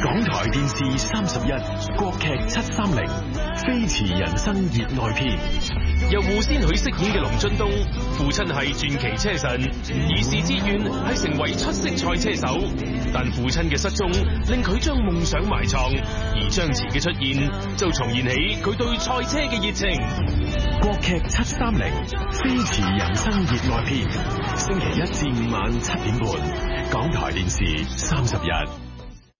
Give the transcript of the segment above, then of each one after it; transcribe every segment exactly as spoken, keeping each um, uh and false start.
港台電視三十一國劇七三零飛馳人生熱愛篇， 由胡先煦飾演嘅龍津東，父親係傳奇車神，兒時志願係成為出色賽車手，但父親嘅失蹤令佢將夢想埋藏，而張弛嘅出現就重燃起佢對賽車嘅熱情。 國劇七三零飛馳人生熱愛篇，星期一至五晚七點半，港台電視三十一。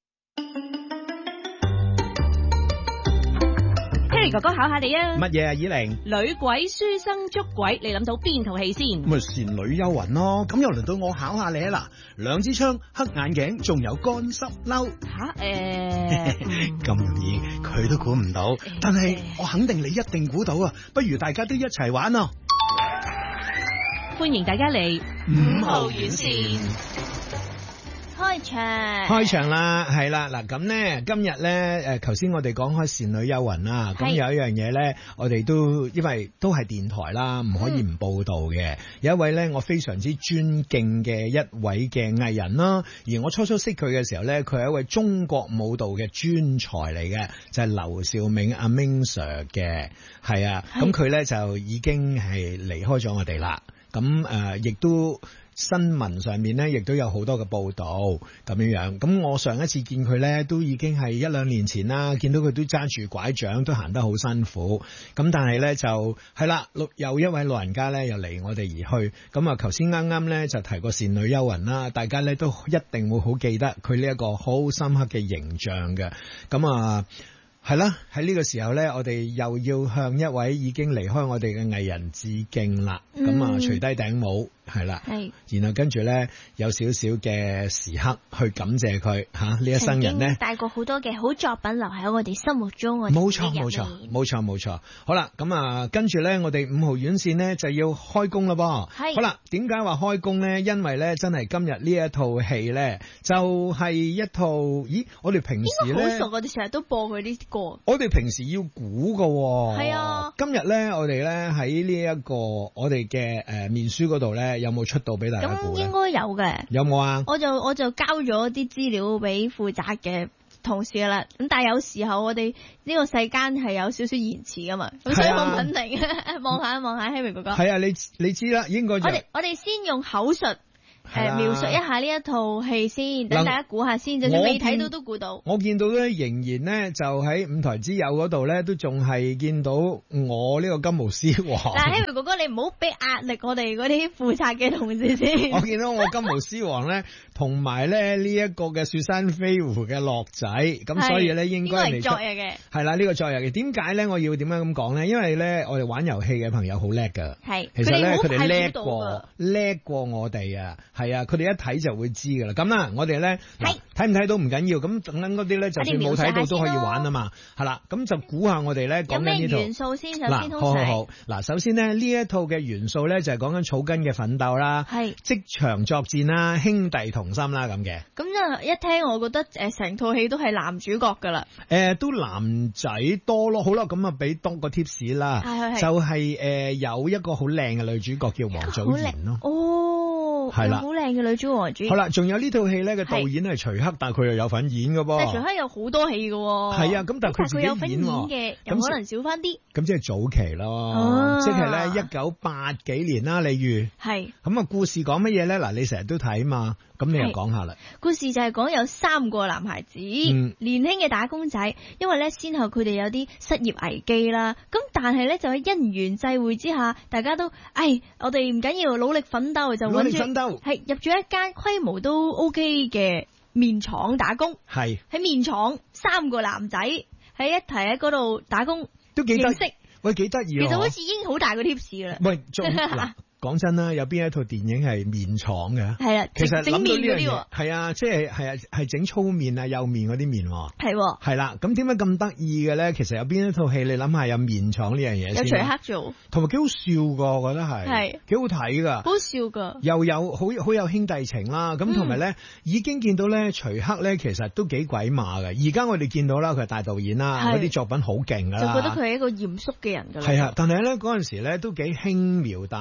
哥哥考下你啊！ 乜嘢啊？以玲， 女鬼書生捉鬼，你諗到邊套戲先？ 咪《倩女幽魂》咯。咁又輪到我考下你啊！嗱，兩支槍、黑眼鏡，仲有乾濕褸。 吓誒， 咁容易佢都估唔到，但係我肯定你一定估到啊！不如大家都一齊玩啊！ 歡迎大家嚟五號院線。 開場， 開場啦，係啦，嗱咁咧，今日咧，誒，頭先我哋講開《倩女幽魂》啦，咁有一樣嘢咧，我哋都因為都係電台啦，唔可以唔報道嘅。嗯、有一位咧，我非常之尊敬嘅一位嘅藝人啦，而我初初識佢嘅時候咧，佢係一位中國舞蹈嘅專才嚟嘅，就係、是、劉兆銘阿 Ming Sir 嘅，係啊，咁佢咧就已經係離開咗我哋啦，咁誒，亦、呃、都。新聞上面咧，亦都有好多嘅報道咁樣樣。咁我上一次見佢咧，都已經係一兩年前啦。見到佢都揸住拐杖，都行得好辛苦。咁但係咧就係啦，有一位老人家咧又離我哋而去。咁啊，頭先啱啱咧就提過《倩女幽魂》啦，大家咧都一定會好記得佢呢一個好深刻嘅形象嘅。咁啊。係啦，喺呢個時候咧，我哋又要向一位已經離開我哋嘅藝人致敬啦。咁、嗯、啊，除低頂帽，係啦，係，然後跟住咧有少少嘅時刻去感謝佢吓呢一生人咧， 帶過好多嘅好作品留喺我哋心目中。 冇錯冇錯冇錯冇錯。好啦，咁啊，跟住咧，我哋五號院線咧就要開工啦噃。係，好啦，點解話開工咧？因為咧，真係今日呢一套戲咧，就係、是、一套，咦，我哋平時咧好熟，我哋成日都播佢啲歌。 我哋平時要估噶， 係啊。今日咧，我哋咧喺呢一個我哋嘅誒面書嗰度咧，有冇出到俾大家估咧？ 咁應該有嘅。 有冇啊？ 我就我就交咗啲資料俾負責嘅同事啦。咁但係有時候我哋呢個世間係有少少延遲噶嘛，咁、啊、所以我唔肯定。望下望下 Henry 哥哥。係啊，你你知啦，應該就我哋我哋先用口述。誒、呃，描述一下呢一套戲先，等大家估下先，就算未睇到都估到。 我見到咧，仍然咧就喺五台之友嗰度咧，都仲係見到我呢個金毛獅王。 但係 Henry 哥哥，你唔好俾壓力我哋嗰啲負責嘅同事先。 我見到我金毛獅王咧，同埋咧呢一個嘅雪山飛狐嘅樂仔，咁所以咧應該嚟昨日嘅。 係啦，呢、這個昨日嘅。點解咧？我要點樣咁講咧？因為咧，我哋玩遊戲嘅朋友好叻噶。係，其實咧佢哋叻過叻過我哋啊。係啊，佢哋一睇就會知噶啦。咁啦，我哋咧睇唔睇到唔緊要，咁等緊嗰啲咧，就算冇睇到都可以玩啊嘛。係啦，咁就估下我哋咧講緊呢套元素先。首先嗱，好好好。嗱，首先咧呢一套嘅元素咧就係講緊草根嘅奮鬥啦，係職場作戰啦，兄弟同心啦咁嘅。 咁就一聽，我覺得誒成套戲都係男主角噶啦。 誒、呃，都男仔多咯。好啦，咁啊俾多個 tips 啦，係係係就係、是、誒、呃、有一個好靚嘅女主角叫王祖賢咯。 哦，係啦。好靚嘅女主王主。 好啦，仲有呢套戲咧嘅導演係徐克，但係佢又有份演㗎噃。 但係徐克有好多戲㗎喎。係啊，咁但係佢自己演，有份演嘅，咁可能少翻啲。咁即係早期咯，啊、即係咧一九八幾年啦，例如係咁啊。故事講乜嘢咧？嗱，你成日都睇嘛，咁你又講下啦。故事就係講有三個男孩子，嗯、年輕嘅打工仔，因為咧先後佢哋有啲失業危機啦，咁但係咧就喺因緣際會之下，大家都，唉，我哋唔緊要，努力奮鬥就揾住，係入咗一間規模都 OK 嘅麵廠打工，係喺麵廠三個男仔喺一齊喺嗰度打工，都幾得意，喂，幾得意，其實好似已經好大個 tips 啦。喂，講真啦，有邊一套電影係麵廠嘅？係啊，其實諗到呢樣嘢，係啊，即係係啊，係整粗麵啊、幼麵嗰啲麵，係係啦。咁點解咁得意嘅咧？其實有邊一套戲你諗下有麵廠呢樣嘢先？有徐克做，同埋幾好笑噶，我覺得係，係幾好睇噶，好笑噶，又有好好有兄弟情啦。咁同埋咧，已經見到咧，徐克咧其實都幾鬼馬嘅。而家我哋見到啦，佢係大導演啦，嗰啲作品好勁噶啦，就覺得佢係一個嚴肅嘅人噶啦。係啊，但係咧嗰陣時咧都幾輕描淡寫。而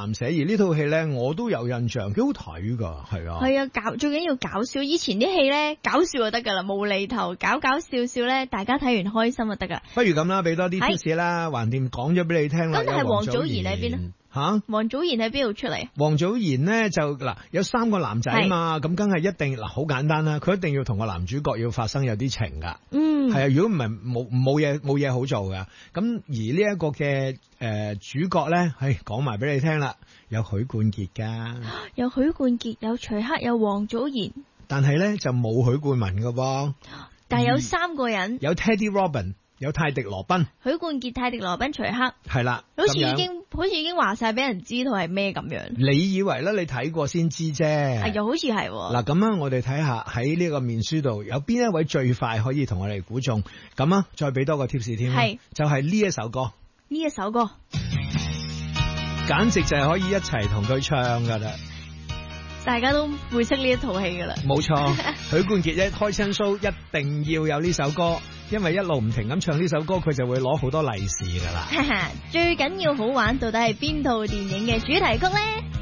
呢套戲咧，我都有印象，幾好睇噶，係啊。 係啊，搞最緊要搞笑。以前啲戲咧搞笑就得噶啦，無厘頭搞搞笑笑咧，大家睇完開心就得噶。 不如咁啦，俾多啲貼士啦，橫掂講咗俾你聽啦。 咁係王祖賢喺邊咧？ 吓， 王祖賢喺邊度出嚟？ 王祖賢咧就嗱有三個男仔嘛，咁梗係一定嗱好簡單啦，佢一定要同個男主角要發生有啲情噶。嗯，係啊，如果唔係冇冇嘢冇嘢好做噶。咁而呢一個嘅誒、呃、主角咧，係講埋俾你聽啦，有許冠傑噶， 有許冠傑，有徐克，有王祖賢， 但係咧就冇許冠文噶噃。 但係有三個人， 有 Teddy Robin。有泰迪羅賓、許冠傑、泰迪羅賓、徐克， 係啦， 好似已經好似已經話晒俾人知道係咩咁樣。 你以為咧？你睇過先知啫。 係又好似係嗱咁啊！我哋睇下喺呢個面書度有邊一位最快可以同我哋估中咁啊！再俾多個貼士添，係就係、是、呢一首歌。 呢一首歌簡直就係可以一齊同佢唱噶啦！ 大家都會識呢一套戲噶啦。 冇錯，許冠傑一開親 show 一定要有呢首歌。因為一路唔停咁唱呢首歌，佢就會攞好多利是噶啦。 最緊要好玩，到底係邊套電影嘅主題曲呢？